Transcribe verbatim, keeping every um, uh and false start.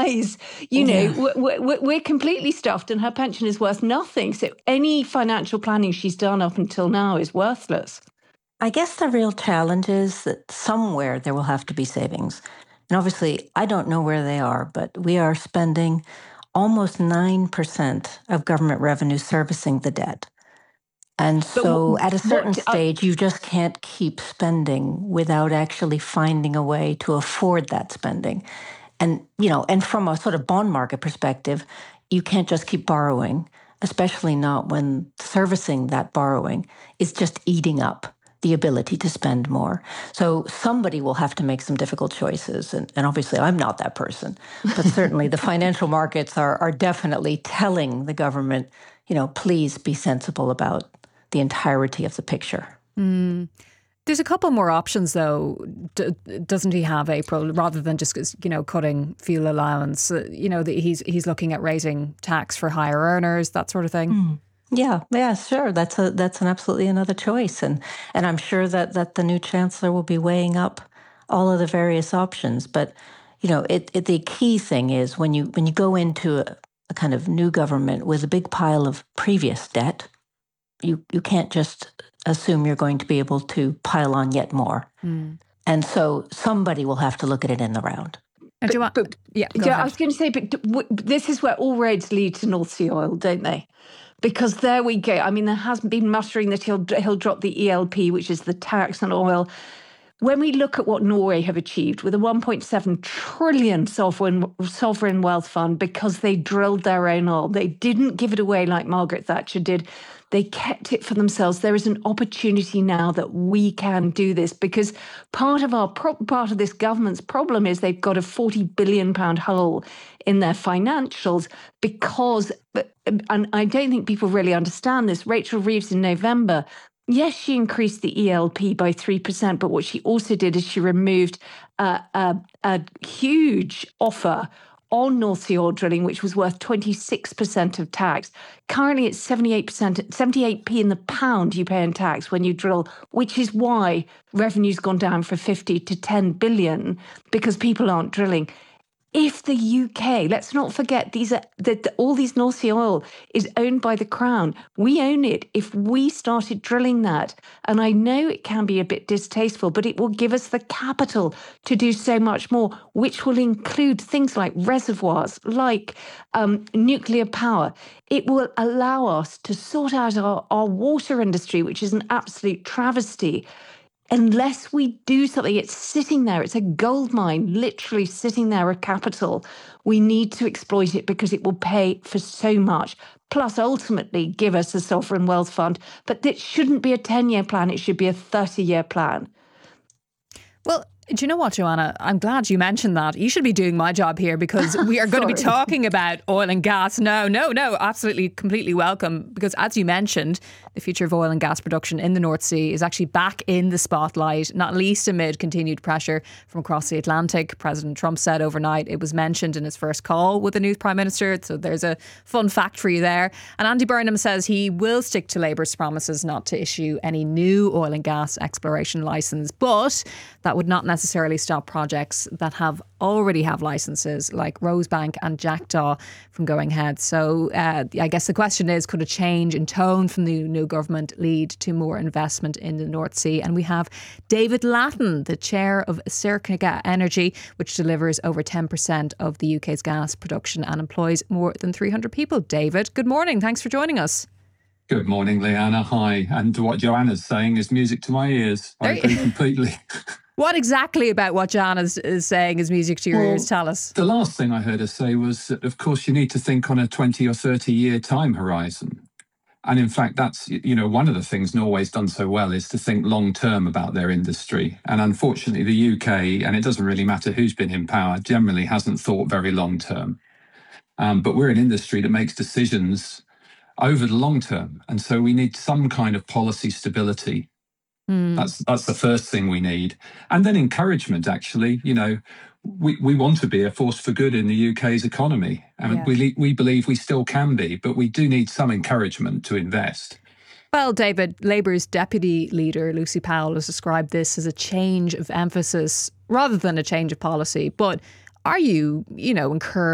guys, you know, Yeah. we're, we're completely stuffed and her pension is worth nothing. So any financial planning she's done up until now is worthless. I guess the real challenge is that somewhere there will have to be savings. And obviously, I don't know where they are, but we are spending almost nine percent of government revenue servicing the debt. And so what, at a certain what, stage, you just can't keep spending without actually finding a way to afford that spending. And, you know, and from a sort of bond market perspective, you can't just keep borrowing, especially not when servicing that borrowing is just eating up the ability to spend more. So somebody will have to make some difficult choices. And, and obviously, I'm not that person. But certainly the financial markets are, are definitely telling the government, you know, please be sensible about the entirety of the picture. Mm. There's a couple more options, though, D- doesn't he have, April, rather than just, you know, cutting fuel allowance? Uh, you know, the, he's he's looking at raising tax for higher earners, that sort of thing. Mm. Yeah, yeah, sure. That's a that's an absolutely another choice, and and I'm sure that that the new chancellor will be weighing up all of the various options. But you know, it, it the key thing is when you when you go into a, a kind of new government with a big pile of previous debt, you you can't just assume you're going to be able to pile on yet more. Mm. And so somebody will have to look at it in the round. And but, want, but, yeah, yeah, ahead. I was going to say, but this is where all roads lead to North Sea oil, don't they? Because there we go. I mean, there has been muttering that he'll he'll drop the E L P, which is the tax on oil. When we look at what Norway have achieved with a one point seven trillion sovereign, sovereign wealth fund because they drilled their own oil, they didn't give it away like Margaret Thatcher did. They kept it for themselves. There is an opportunity now that we can do this because part of our pro- part of this government's problem is they've got a forty billion pound hole in their financials because, and I don't think people really understand this. Rachel Reeves in November, yes, she increased the E L P by three percent, but what she also did is she removed a, a, a huge offer on North Sea oil drilling, which was worth twenty-six percent of tax. Currently, it's seventy-eight percent, seventy-eight p in the pound you pay in tax when you drill, which is why revenue's gone down from fifty to ten billion, because people aren't drilling. If the U K, let's not forget, these are that the, all these North Sea oil is owned by the Crown. We own it. If we started drilling that, and I know it can be a bit distasteful, but it will give us the capital to do so much more, which will include things like reservoirs, like um, nuclear power. It will allow us to sort out our, our water industry, which is an absolute travesty. Unless we do something, it's sitting there. It's a gold mine, literally sitting there, a capital. We need to exploit it because it will pay for so much, plus ultimately give us a sovereign wealth fund. But it shouldn't be a ten-year plan. It should be a thirty-year plan. Well, do you know what, Joanna? I'm glad you mentioned that. You should be doing my job here because we are going to be talking about oil and gas. No, no, no, absolutely, completely welcome. Because as you mentioned, the future of oil and gas production in the North Sea is actually back in the spotlight, not least amid continued pressure from across the Atlantic. President Trump said overnight it was mentioned in his first call with the new Prime Minister. So there's a fun fact for you there. And Andy Burnham says he will stick to Labour's promises not to issue any new oil and gas exploration licence. But that would not necessarily necessarily stop projects that have already have licenses like Rosebank and Jackdaw from going ahead. So uh, I guess the question is, could a change in tone from the new government lead to more investment in the North Sea? And we have David Latton, the chair of Circa Energy, which delivers over ten percent of the U K's gas production and employs more than three hundred people. David, good morning. Thanks for joining us. Good morning, Leanna. Hi. And what Joanna's saying is music to my ears. I agree completely. What exactly about what Joanna is, is saying is music to your well, ears? Tell us. The last thing I heard her say was that, of course, you need to think on a twenty or thirty year time horizon. And in fact, that's, you know, one of the things Norway's done so well is to think long term about their industry. And unfortunately, the U K, and it doesn't really matter who's been in power, generally hasn't thought very long term. Um, but we're an industry that makes decisions over the long term. And so we need some kind of policy stability. Mm. That's that's the first thing we need. And then encouragement, actually. You know, we, we want to be a force for good in the U K's economy. And yeah. we we believe we still can be, but we do need some encouragement to invest. Well, David, Labour's deputy leader, Lucy Powell, has described this as a change of emphasis rather than a change of policy. But are you, you know, encouraged